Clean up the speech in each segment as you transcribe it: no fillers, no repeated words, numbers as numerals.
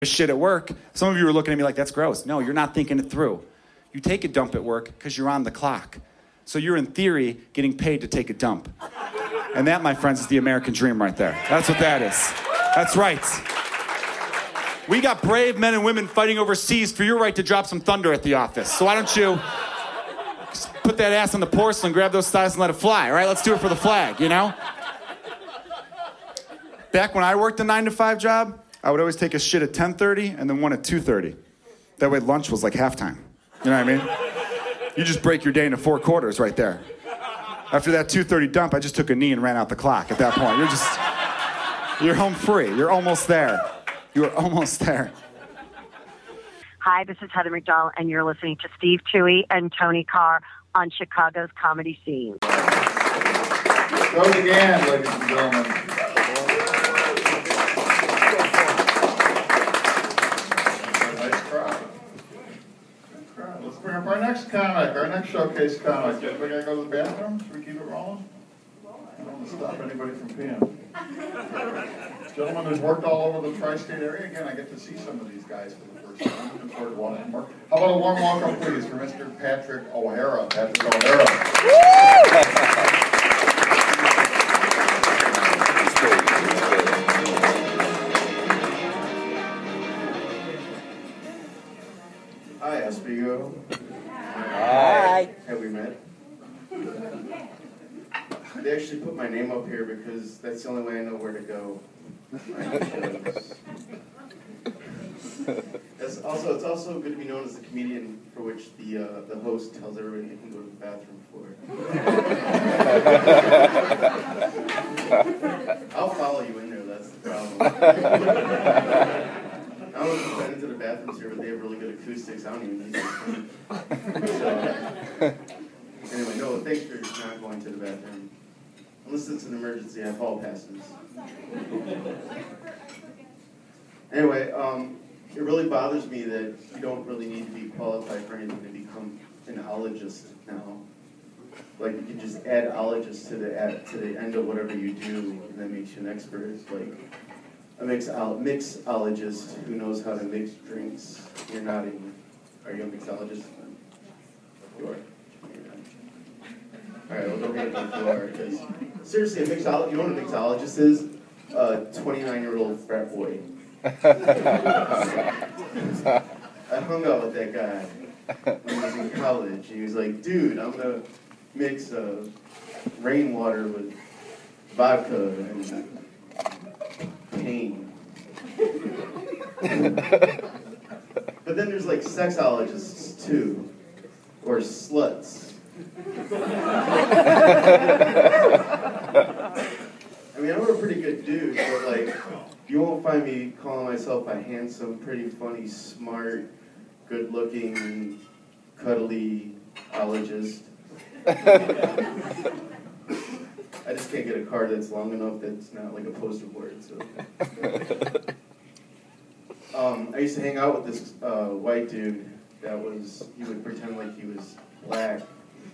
shit at work. Some of you are looking at me like, that's gross. No, you're not thinking it through. You take a dump at work because you're on the clock. So you're, in theory, getting paid to take a dump. And that, my friends, is the American dream right there. That's what that is. That's right. We got brave men and women fighting overseas for your right to drop some thunder at the office. So why don't you just put that ass on the porcelain, grab those thighs, and let it fly, all right? Let's do it for the flag, you know? Back when I worked a 9-to-5 job, I would always take a shit at 10:30 and then one at 2:30. That way lunch was like halftime. You know what I mean? You just break your day into 4 quarters right there. After that 2:30 dump, I just took a knee and ran out the clock at that point. You're home free. You're almost there. You're almost there. Hi, this is Heather McDonald, and you're listening to Steve Toohey and Tony Carr on Chicago's Comedy Scene. Go again, ladies and gentlemen. Let's bring up our next comic, our next showcase comic. We gotta go to the bathroom? Should we keep it rolling? I don't want to stop anybody from peeing. Gentlemen who's worked all over the tri-state area, again, I get to see some of these guys for the first time. Looking forward to watching more. How about a warm welcome, please, for Mr. Patrick O'Hara. Patrick O'Hara. Hi, Espigo. Hi. Have we met? They actually put my name up here because that's the only way I know where to go. It's also good to be known as the comedian for which the host tells everybody they can go to the bathroom for. I'll follow you in there, that's the problem. I don't know if you've been into the bathrooms here, but they have really good acoustics. I don't even need them. So, anyway, no, thanks for not going to the bathroom. Unless it's an emergency, I have hall passes. Anyway, it really bothers me that you don't really need to be qualified for anything to become an ologist now. Like, you can just add ologist to the end of whatever you do, and that makes you an expert. Like a mixologist who knows how to mix drinks. You're not even. Are you a mixologist? You are. All right, well, don't get it if you are, because seriously, you know what a mixologist is? A 29-year-old frat boy. I hung out with that guy when he was in college. He was like, dude, I'm going to mix rainwater with vodka and pain. But then there's like sexologists too, or sluts. I mean, I'm a pretty good dude, but like, you won't find me calling myself a handsome, pretty funny, smart, good-looking, cuddly ologist. I just can't get a car that's long enough that's not like a poster board. So, I used to hang out with this white dude he would pretend like he was black.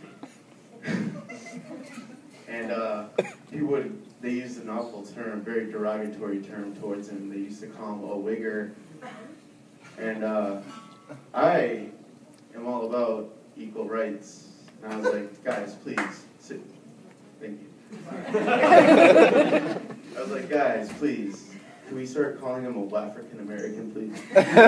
And they used an awful term, very derogatory term towards him. They used to call him a wigger. And I am all about equal rights. And I was like, guys, please, sit. Thank you. I was like, guys, please, can we start calling him a African American, please?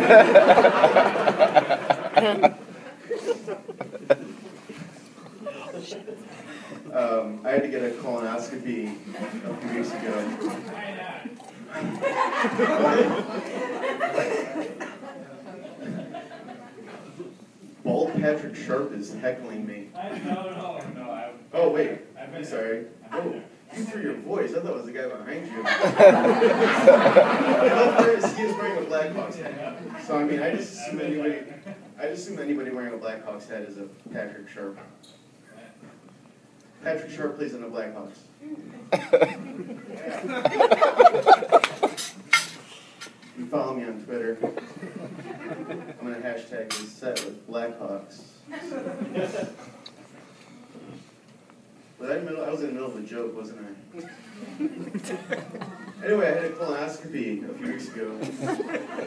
I had to get a colonoscopy a few weeks ago. Bald Patrick Sharp is heckling me. No. Oh, wait. I'm sorry. Oh, you threw your voice. I thought it was the guy behind you. He is wearing a Blackhawks hat. So, I mean, I just assume anybody wearing a Blackhawks hat is a Patrick Sharp. Patrick Sharp plays in the Blackhawks. You follow me on Twitter. I'm going to hashtag this set with Blackhawks. I was in the middle of a joke, wasn't I? Anyway, I had a colonoscopy a few weeks ago.